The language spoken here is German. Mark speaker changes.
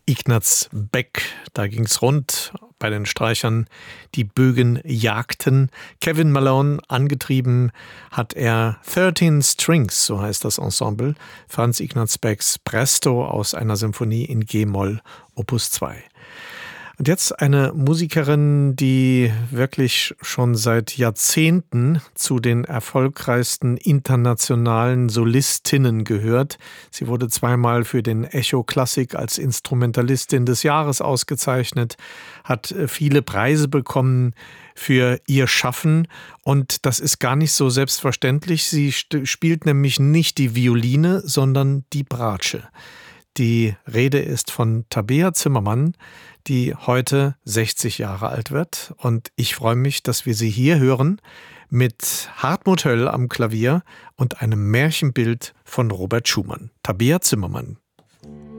Speaker 1: Ignaz Beck. Da ging's rund bei den Streichern. Die Bögen jagten. Kevin Malone angetrieben hat er 13 Strings, so heißt das Ensemble, Franz Ignaz Becks Presto aus einer Symphonie in G-Moll, Opus 2. Und jetzt eine Musikerin, die wirklich schon seit Jahrzehnten zu den erfolgreichsten internationalen Solistinnen gehört. Sie wurde zweimal für den Echo Classic als Instrumentalistin des Jahres ausgezeichnet, hat viele Preise bekommen für ihr Schaffen. Und das ist gar nicht so selbstverständlich. Sie spielt nämlich nicht die Violine, sondern die Bratsche. Die Rede ist von Tabea Zimmermann, die heute 60 Jahre alt wird. Und ich freue mich, dass wir sie hier hören mit Hartmut Höll am Klavier und einem Märchenbild von Robert Schumann. Tabea Zimmermann.